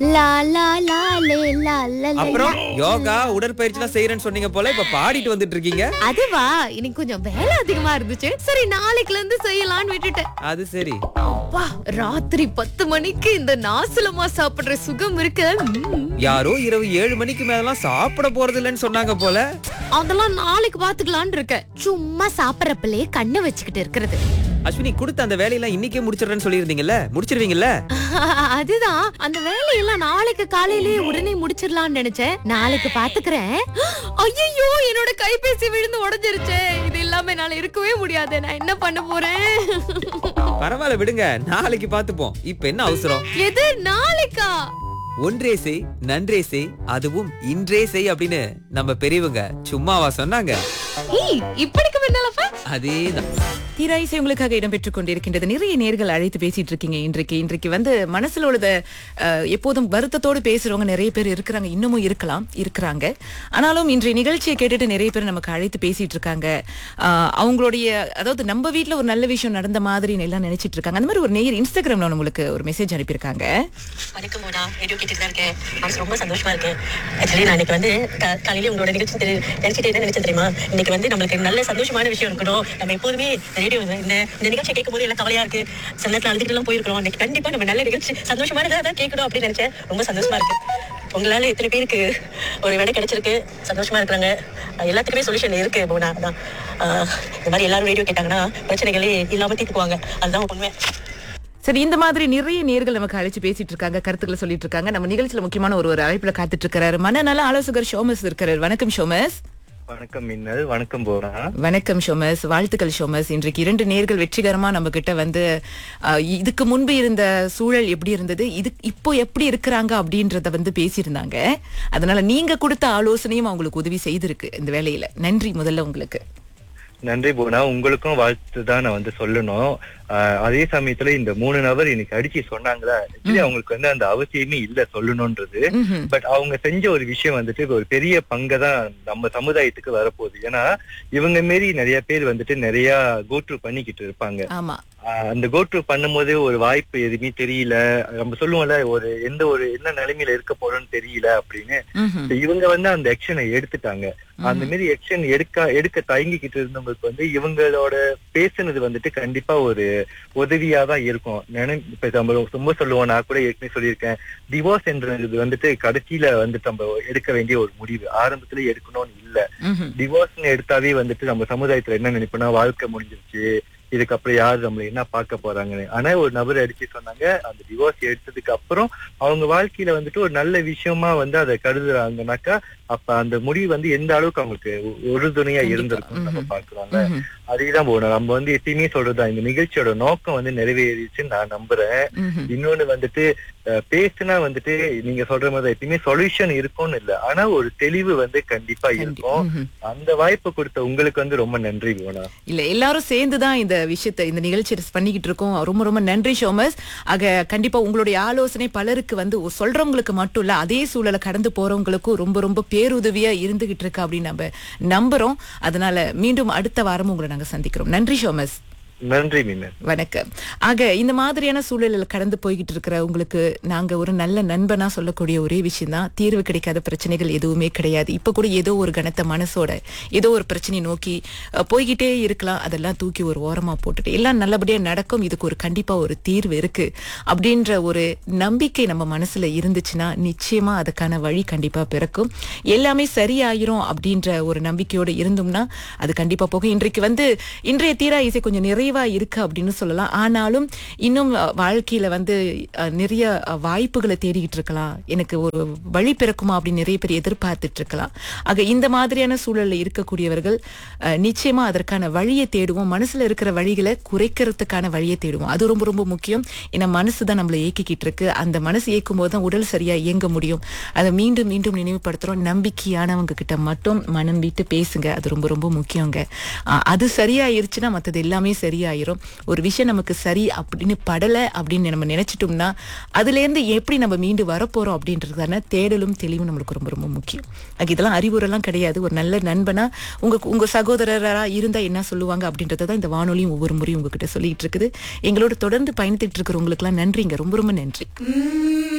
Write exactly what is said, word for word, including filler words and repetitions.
லா லா லா லே லா லா லே. அப்புறம் யோகா உடற்பயிற்சி எல்லாம் செய்யறேன்னு சொன்னீங்க போல, இப்ப பாடிட்டு வந்துட்டு இருக்கீங்க. அதுவா, இன்னைக்கு கொஞ்சம் வேலை அதிகமா இருந்துச்சு. சரி நாளைக்குல இருந்து செய்யலாம்னு விட்டுட்டேன். அது சரி. அப்பா, ராத்திரி பத்து மணிக்கு இந்த நாசலமா சாப்பிடுற சுகம் இருக்கு. ம். யாரோ இரவு ஏழு மணிக்கு மேலாம் சாப்பிட போறது இல்லைன்னு சொன்னாங்க போல. அதெல்லாம் நாளைக்கு பாத்துக்கலாம்னு இருக்கேன். சும்மா சாப்பிடறப்பலே கண்ணை வச்சுக்கிட்டு இருக்கிறது. அஸ்வினி, கொடுத்த அந்த வேலையெல்லாம் இன்னைக்கே முடிச்சிடுறேன்னு சொல்லியிருந்தீங்கல்ல, முடிச்சிருவீங்கல்ல? அதுதான், அந்த வேலையெல்லாம் நாளைக்கு காலையிலேயே உடனே முடிச்சிடலாம்னு நினைச்சேன். நாளைக்கு பாத்துக்கிறேன். ஐயோ, என்னோட கைபேசி விழுந்து உடைஞ்சிருச்சு. இது இல்லாம என்னால இருக்கவே முடியாது. நான் என்ன பண்ண போறேன்? பரவாயில்ல விடுங்க, நாளைக்கு பாத்துப்போம். இப்ப என்ன அவசரம்? எது நாளைக்கா? ஒன்றே செய் நன்றே செய், அதுவும் இன்றே செய் அப்படின்னு நம்ம பெரியவங்க சும்மாவா சொன்னாங்க? ஏய், இப்படிக்கு முன்னாலப்பா அதேதான். தீராயிசை உங்களுக்காக இடம்பெற்றுக் கொண்டிருக்கின்றது. நிறைய நேர்கள் அழைத்து பேசிட்டு இருக்கீங்க. இன்றைக்கு இன்றைக்கு வந்து மனசுல உள்ளத அஹ், எப்போதும் வருத்தத்தோடு பேசுறவங்க நிறைய பேர் இருக்கிறாங்க, இன்னமும் இருக்கலாம் இருக்கிறாங்க. ஆனாலும் இன்றைய நிகழ்ச்சியை கேட்டுட்டு நிறைய பேர் நமக்கு அழைத்து பேசிட்டு இருக்காங்க. அஹ், அவங்களுடைய, அதாவது நம்ம வீட்ல ஒரு நல்ல விஷயம் நடந்த மாதிரி எல்லாம் நினைச்சிட்டு இருக்காங்க. அந்த மாதிரி ஒரு நேயர் இன்ஸ்டாகிராம்ல உங்களுக்கு ஒரு மெசேஜ் அனுப்பியிருக்காங்க. வணக்கம் மோனா, ரேடியோ கேட்டுட்டு தான் இருக்கேன். மனசு ரொம்ப சந்தோஷமா இருக்கு. ஆக்சுவலி நான் இன்னைக்கு வந்து கா- காலையில உங்களோட நிகழ்ச்சி தெரி- நினைச்சிட்டு என்ன நினைச்சேன் தெரியுமா? இன்னைக்கு வந்து நம்மளுக்கு நல்ல சந்தோஷமான விஷயம் இருக்கணும். நம்ம எப்போதுமே ரேடியோ இந்த இந்த நிகழ்ச்சி கேட்கும் போது எல்லாம் கவலையா இருக்கு, சில நேரத்தில் அழுதுகிட்டு எல்லாம் போயிருக்கிறோம். இன்னைக்கு கண்டிப்பா நம்ம நல்ல நிகழ்ச்சி சந்தோஷமானதா தான் கேட்கணும் அப்படின்னு நினைச்சேன். ரொம்ப சந்தோஷமா இருக்கு. உங்களால எத்தனை பேருக்கு ஒரு விடை கிடைச்சிருக்கு, சந்தோஷமா இருக்கிறாங்க. எல்லாத்துக்குமே சொல்யூஷன் இருக்கு மோனா. அதான் ஆஹ், இந்த மாதிரி எல்லாரும் ரேடியோ கேட்டாங்கன்னா பிரச்சனைகளே இல்லாம தீர்த்துக்குவாங்க. அதுதான் உண்மை. சரி, இந்த மாதிரி நிறைய நேர்கள் நமக்கு அழைச்சு பேசிட்டு இருக்காங்க, கருத்துக்களை சொல்லிட்டு இருக்காங்க. நம்ம நிகழ்ச்சியில முக்கியமான ஒரு ஒரு அழைப்புல காத்துட்டு இருக்காரு மனநல ஆலோசகர் ஷோமஸ் இருக்காரு. வணக்கம் ஷோமஸ். வணக்கம் மின்னல். வணக்கம் போனா. வணக்கம் ஷோமஸ், வாழ்த்துக்கள் ஷோமஸ். இன்றைக்கு இரண்டு நேர்கள் வெற்றிகரமா நம்ம கிட்ட வந்து அஹ், இதுக்கு முன்பு இருந்த சூழல் எப்படி இருந்தது, இது இப்போ எப்படி இருக்கிறாங்க அப்படின்றத வந்து பேசியிருந்தாங்க. அதனால நீங்க கொடுத்த ஆலோசனையும் அவங்களுக்கு உதவி செய்திருக்கு இந்த வேலையில. நன்றி முதல்ல உங்களுக்கு. நன்றி போனா. உங்களுக்கும் வாழ்த்து தான் நான் வந்து சொல்லணும். ஆஹ் அதே சமயத்துல இந்த மூணு நபர் இன்னைக்கு அடிச்சு சொன்னாங்களா, actually அவங்களுக்கு வந்து அந்த அவசியமே இல்ல சொல்லணும்ன்றது. ம்ஹும். பட் அவங்க செஞ்ச ஒரு விஷயம் வந்துட்டு ஒரு பெரிய பங்கை தான் நம்ம சமுதாயத்துக்கு வரப்போகுது. ஏன்னா இவங்க மாரி நிறைய பேர் வந்துட்டு நிறைய கோட்ரு பண்ணிக்கிட்டு இருப்பாங்க. ஆமா, ஆஹ் அந்த கோட்ரு பண்ணும் போதே ஒரு வாய்ப்பு எதுவுமே தெரியல, நம்ம சொல்லுவோம்ல ஒரு எந்த ஒரு என்ன நிலைமையில இருக்க போறோம்னு தெரியல அப்படின்னு. ம்ஹும். So இவங்க வந்து அந்த ஆக்ஷனை எடுத்துட்டாங்க. அந்த மாதிரி ஆக்ஷன் எடுக்க எடுக்க தயங்கிக்கிட்டு இருந்தவங்களுக்கு வந்து இவங்களோட பேசுனது வந்துட்டு கண்டிப்பா ஒரு உதவியா தான் இருக்கும். நினை இப்ப நம்ம ரொம்ப சொல்லுவோம், நான் கூட ஏற்கனவே சொல்லியிருக்கேன், டிவோர்ஸ் என்றது வந்துட்டு கடைசியில வந்துட்டு நம்ம எடுக்க வேண்டிய ஒரு முடிவு, ஆரம்பத்துல எடுக்கணும்னு இல்ல. ம்ஹும். டிவோர்ஸ்னு எடுத்தாவே வந்துட்டு நம்ம சமுதாயத்துல என்ன நினைப்போம்னா, வாழ்க்கை முடிஞ்சிருச்சு, இதுக்கப்புறம் யாரு நம்மள என்ன பார்க்க போறாங்கன்னு. ஆனா ஒரு நபர் அடிச்சு சொன்னாங்க, அந்த டிவோர்ஸ் எடுத்ததுக்கு அப்புறம் அவங்க வாழ்க்கையில வந்துட்டு ஒரு நல்ல விஷயமா வந்து அதை கருதுறாங்கனாக்கா, அப்ப அந்த முடிவு வந்து எந்த அளவுக்கு அவங்களுக்கு உறுதுணையா இருந்திருக்கும் நம்ம பாக்குறோம்ல. ம்ஹும். அதேதான் போகணும். நம்ம வந்து எப்பயுமே சொல்றதா, இந்த நிகழ்ச்சியோட நோக்கம் வந்து நிறைவேறிச்சுன்னு நான் நம்புறேன். ம்ஹும். இன்னொன்னு வந்துட்டு அஹ், பேசுனா வந்துட்டு நீங்க சொல்ற மாதிரி எப்பயுமே சொல்யூஷன் இருக்கும்னு இல்ல, ஆனா ஒரு தெளிவு வந்து கண்டிப்பா இருக்கும். ம்ஹும். அந்த வாய்ப்பு கொடுத்த உங்களுக்கு வந்து ரொம்ப நன்றி போனா. இல்ல, எல்லாரும் சேர்ந்துதான் இந்த விஷயத்தை, இந்த நிகழ்ச்சியை பண்ணிக்கிட்டு இருக்கோம். ரொம்ப ரொம்ப நன்றி ஷோமஸ். ஆக கண்டிப்பா உங்களுடைய ஆலோசனை பலருக்கு வந்து சொல்றவங்களுக்கு மட்டும் இல்ல, அதே சூழலை கடந்து போறவங்களுக்கும் ரொம்ப ரொம்ப பேருதவியா இருந்துகிட்டு இருக்கு அப்படின்னு நம்ம நம்புறோம். அதனால மீண்டும் அடுத்த வாரமும் உங்களை நாங்க சந்திக்கிறோம். நன்றி ஷோமஸ். நன்றி மின்னல். வணக்கம். ஆக இந்த மாதிரியான சூழலில் கடந்து போய்கிட்டு இருக்கிற உங்களுக்கு நாங்க ஒரு நல்ல நண்பனா சொல்லக்கூடிய ஒரே விஷயம் தான், தீர்வு கிடைக்காத பிரச்சனைகள் எதுவுமே கிடையாது. இப்ப கூட ஏதோ ஒரு கனத்த மனசோட ஏதோ ஒரு பிரச்சனையை நோக்கி அஹ், போய்கிட்டே இருக்கலாம். அதெல்லாம் தூக்கி ஒரு ஓரமா போட்டுட்டு எல்லாம் நல்லபடியா நடக்கும், இதுக்கு ஒரு கண்டிப்பா ஒரு தீர்வு இருக்கு அப்படின்ற ஒரு நம்பிக்கை நம்ம மனசுல இருந்துச்சுன்னா நிச்சயமா அதுக்கான வழி கண்டிப்பா பிறக்கும். எல்லாமே சரியாயிரும் அப்படின்ற ஒரு நம்பிக்கையோடு இருந்தோம்னா அது கண்டிப்பா போகும். இன்றைக்கு வந்து இன்றைய தீரா இசை கொஞ்சம் நிறைவா இருக்கு அப்படின்னு சொல்லலாம். ஆனாலும் இன்னும் அஹ், வாழ்க்கையில வந்து அஹ், நிறைய அஹ், வாய்ப்புகளை தேடிக்கிட்டு இருக்கலாம், எனக்கு ஒரு வழி பிறக்குமா அப்படின்னு நிறைய பேர் எதிர்பார்த்துட்டு இருக்கலாம். ஆக இந்த மாதிரியான சூழல்ல இருக்கக்கூடியவர்கள் அஹ், நிச்சயமா அதற்கான வழியை தேடுவோம். மனசுல இருக்கிற வழிகளை குறைக்கிறதுக்கான வழியை தேடுவோம். அது ரொம்ப ரொம்ப முக்கியம். ஏன்னா மனசு தான் நம்மளை இயக்கிக்கிட்டு இருக்கு. அந்த மனசு இயக்கும் போது தான் உடல் சரியா இயங்க முடியும். அதை மீண்டும் மீண்டும் நினைவுபடுத்துறோம். நம்பிக்கையானவங்க கிட்ட மட்டும் மனம் விட்டு பேசுங்க, அது ரொம்ப ரொம்ப முக்கியங்க. அஹ், அது சரியாயிருச்சுன்னா மற்றது எல்லாமே சரியாயிரும். ஒரு விஷயம் நமக்கு சரி அப்படின்னு படல அப்படின்னு நம்ம நினைச்சிட்டோம்னா அதுல இருந்து எப்படி நம்ம மீண்டு வரப்போறோம் அப்படின்றதான தேடலும் தெளிவும் நம்மளுக்கு ரொம்ப ரொம்ப முக்கியம். அது இதெல்லாம் அறிவுரெல்லாம் கிடையாது. ஒரு நல்ல நண்பனா உங்க உங்க சகோதரரா இருந்தா என்ன சொல்லுவாங்க அப்படின்றத இந்த வானொலியும் ஒவ்வொரு முறையும் உங்ககிட்ட சொல்லிட்டு இருக்குது. எங்களோட தொடர்ந்து பயணித்துட்டு இருக்கிறவங்களுக்கு எல்லாம் நன்றிங்க, ரொம்ப ரொம்ப நன்றி.